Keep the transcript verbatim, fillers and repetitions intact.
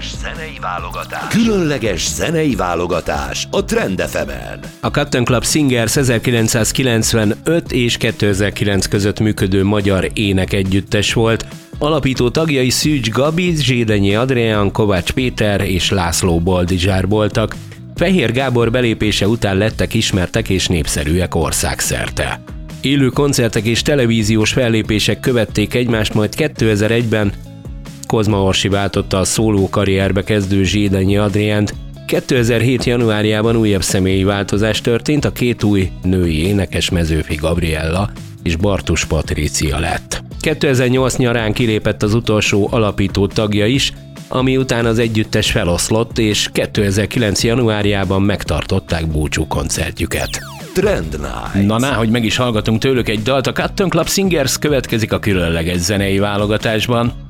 Különleges zenei válogatás. Különleges zenei válogatás a Trend ef emen. A Cotton Club Singers ezerkilencszázkilencvenöt és kétezer-kilenc között működő magyar énekegyüttes volt. Alapító tagjai Szűcs Gabi, Zsédenyi Adrián, Kovács Péter és László Boldizsár voltak. Fehér Gábor belépése után lettek ismertek és népszerűek országszerte. Élő koncertek és televíziós fellépések követték egymást, majd kétezer-egyben Kozma Orsi váltotta a szóló karrierbe kezdő Zsédenyi Adriánt. kétezer-hét januárjában újabb személyi változás történt, a két új női énekes Mezőfi Gabriella és Bartus Patrícia lett. kétezer-nyolc nyarán kilépett az utolsó alapító tagja is, ami után az együttes feloszlott, és kétezer-kilenc januárjában megtartották búcsú koncertjüket. Trend Night. Na, ná, hogy meg is hallgatunk tőlük egy dalt, a Cotton Club Singers következik a különleges zenei válogatásban.